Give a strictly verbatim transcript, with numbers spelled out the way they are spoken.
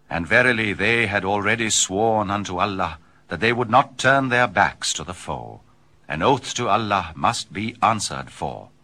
And verily they had already sworn unto Allah that they would not turn their backs to the foe. An oath to Allah must be answered for.